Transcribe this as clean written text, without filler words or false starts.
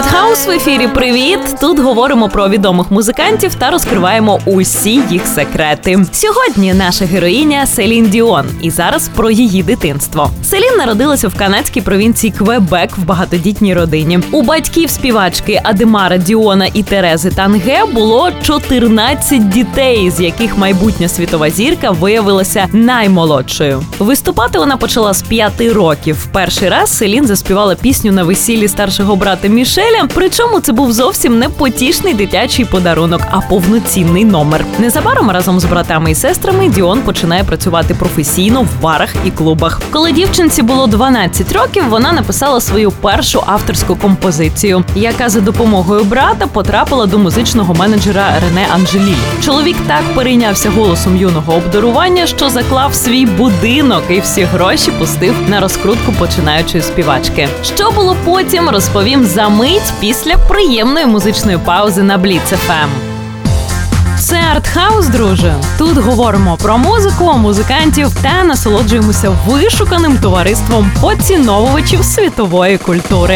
Артхаус в ефірі. Привіт! Тут говоримо про відомих музикантів та розкриваємо усі їх секрети. Сьогодні наша героїня Селін Діон. І зараз про її дитинство. Селін народилася в канадській провінції Квебек в багатодітній родині. У батьків співачки Адемара Діона і Терези Танге було 14 дітей, з яких майбутня світова зірка виявилася наймолодшою. Виступати вона почала з 5 років. Перший раз Селін заспівала пісню на весіллі старшого брата Мішеля, причому це був зовсім не потішний дитячий подарунок, а повноцінний номер. Незабаром разом з братами і сестрами Діон починає працювати професійно в барах і клубах. Коли дівчинці було 12 років, вона написала свою першу авторську композицію, яка за допомогою брата потрапила до музичного менеджера Рене Анжелілі. Чоловік так перейнявся голосом юного обдарування, що заклав свій будинок і всі гроші пустив на розкрутку починаючої співачки. Що було потім, розповім за мить після приємної музичної паузи на Бліц ФМ. Це Артхаус, друже. Тут говоримо про музику, музикантів та насолоджуємося вишуканим товариством поціновувачів світової культури.